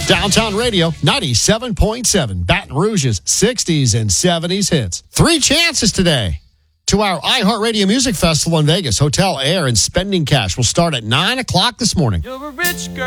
Downtown Radio, 97.7. Baton Rouge's 60s and 70s hits. 3 chances today to our iHeartRadio Music Festival in Vegas. Hotel, air, and spending cash will start at 9 o'clock this morning. You're a rich girl.